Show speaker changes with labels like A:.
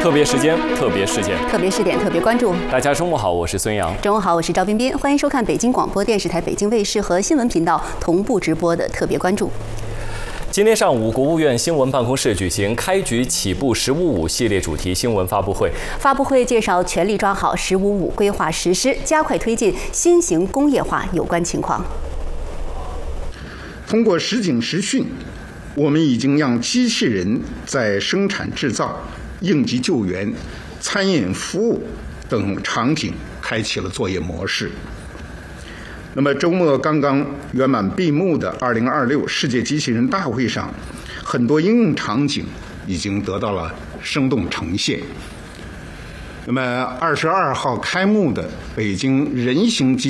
A: 特别时间，特别事件，
B: 特别试点，特别关注。
A: 大家中午好，我是孙杨。
B: 中午好，我是赵彬彬。欢迎收看北京广播电视台北京卫视和新闻频道同步直播的特别关注。
A: 今天上午，国务院新闻办公室举行开局起步“十五五”系列主题新闻发布会。
B: 发布会介绍全力抓好“十五五”规划实施，加快推进新型工业化有关情况。
C: 通过实景实训，我们已经让机器人在生产制造、应急救援、餐饮服务等场景开启了作业模式。那么周末刚刚圆满闭幕的2026世界机器人大会上，很多应用场景已经得到了生动呈现。那么22号开幕的北京人形机